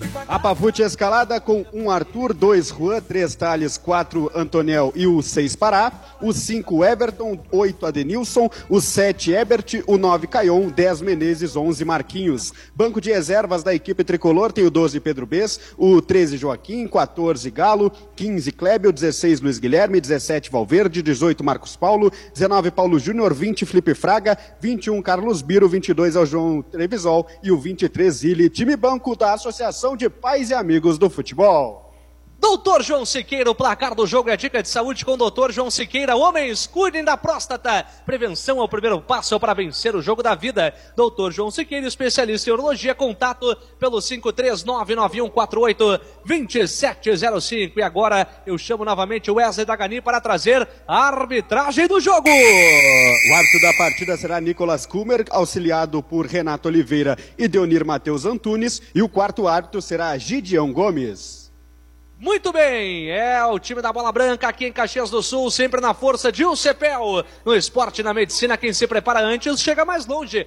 A Pavute Escalada com 1 Arthur, 2 Juan, 3 Thales, 4 Antoniel e o 6 Pará, o 5 Everton, 8 Adenilson, o 7 Ebert, o 9 Caion, 10 Menezes, 11 Marquinhos. Banco de reservas da equipe tricolor tem o 12 Pedro Bess, o 13 Joaquim, 14 Galo, 15 Clébio, 16 Luiz Guilherme, 17 Valverde, 18 Marcos Paulo, 19 Paulo Júnior, 20 Felipe Fraga, 21 Carlos Biro, 22 é o João Trevisol e o 23 Zili, time banco da Associação de Pais e Amigos do Futebol. Doutor João Siqueira, o placar do jogo é dica de saúde com o Doutor João Siqueira. Homens, cuidem da próstata. Prevenção é o primeiro passo para vencer o jogo da vida. Doutor João Siqueira, especialista em urologia, contato pelo 53991482705. E agora eu chamo novamente o Wesley Dagani para trazer a arbitragem do jogo. O árbitro da partida será Nicolas Kummer, auxiliado por Renato Oliveira e Deonir Matheus Antunes. E o quarto árbitro será Gideão Gomes. Muito bem, é o time da Bola Branca aqui em Caxias do Sul, sempre na força de UCPEL. No esporte e na medicina, quem se prepara antes chega mais longe.